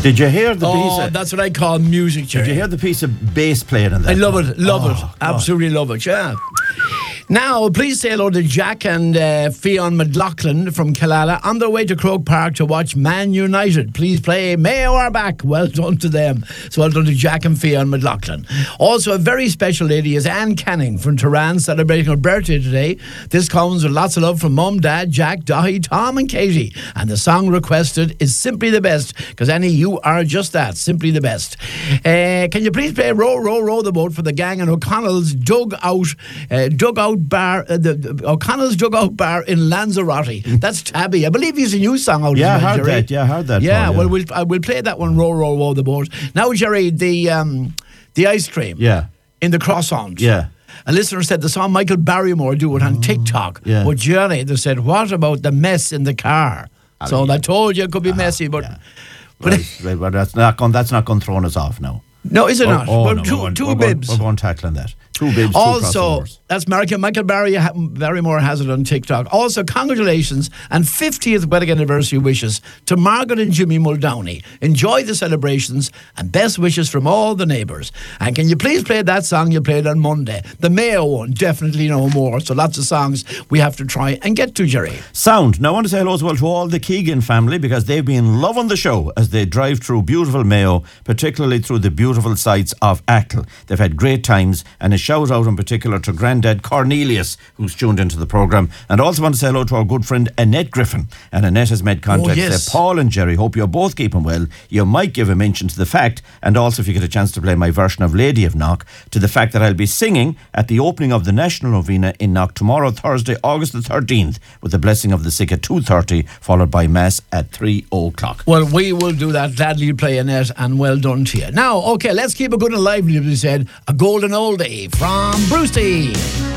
Did you hear the piece? Oh, that's what I call music, Jerry. Did you hear the piece of bass playing in that? I love it, God. absolutely love it, yeah. Now, please say hello to Jack and Fionn McLaughlin from Killala on their way to Croke Park to watch Man United. Please play Mayo are back. Well done to them. So well done to Jack and Fionn McLaughlin. Also, a very special lady is Anne Canning from Turan, celebrating her birthday today. This comes with lots of love from Mum, Dad, Jack, Dahi, Tom and Katie. And the song requested is Simply the Best, because Annie, you are just that, simply the best. Can you please play Row, Row, Row the Boat for the gang in O'Connell's Dugout Bar, the O'Connell's Dugout Bar in Lanzarote. That's Tabby. I believe he's a new song out. Yeah, I heard that. Yeah, I heard that. Yeah, Paul, well, we'll play that one. Row, Row, Row the Boat. Now, Jerry, the ice cream. Yeah. In the croissant. Yeah. A listener said they saw Michael Barrymore do it on TikTok. Yeah. But Jerry, they said, what about the mess in the car? So I told you it could be messy, but right, but that's not going to throw us off now. No, is it not? Oh, but no, two bibs. We're going tackling that. Two bibs, also, two that's Michael Barrymore has it on TikTok. Also, congratulations and 50th wedding anniversary wishes to Margaret and Jimmy Muldowney. Enjoy the celebrations and best wishes from all the neighbours. And can you please play that song you played on Monday? The Mayo one, definitely no more. So lots of songs we have to try and get to, Jerry. Sound. Now I want to say hello as well to all the Keegan family, because they've been loving the show as they drive through beautiful Mayo, particularly through the beautiful sites of Achill. They've had great times, and a shout out in particular to Grandad Cornelius, who's tuned into the programme. And also want to say hello to our good friend Annette Griffin. And Annette has made contact. Say, Paul and Jerry, hope you're both keeping well. You might give a mention to the fact, and also if you get a chance to play my version of Lady of Knock, to the fact that I'll be singing at the opening of the National Novena in Knock tomorrow, Thursday, August the 13th, with the blessing of the sick at 2:30, followed by Mass at 3 o'clock. Well, we will do that. Gladly play, Annette, and well done to you. Now, okay, let's keep it good and lively, as we said. A golden oldie from Brucey.